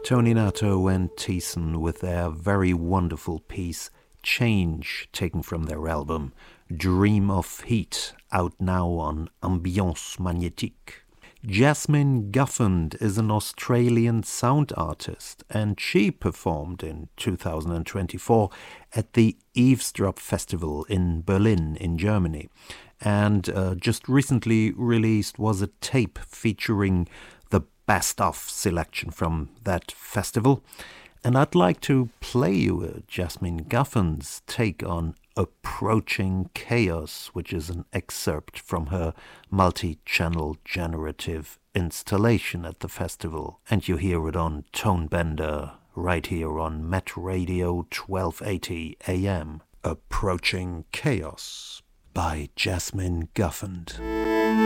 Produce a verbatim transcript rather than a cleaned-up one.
Tony Nato and Thiessen with their very wonderful piece Change, taken from their album Dream of Heat, out now on Ambiance Magnétique. Jasmine Guffand is an Australian sound artist, and she performed in two thousand twenty-four at the Eavesdrop Festival in Berlin in Germany, and uh, just recently released was a tape featuring the best-of selection from that festival. And I'd like to play you a Jasmine Guffand's take on Approaching Chaos, which is an excerpt from her multi-channel generative installation at the festival. And you hear it on Tonebender, right here on Met Radio twelve eighty A M. Approaching Chaos by Jasmine Guffand.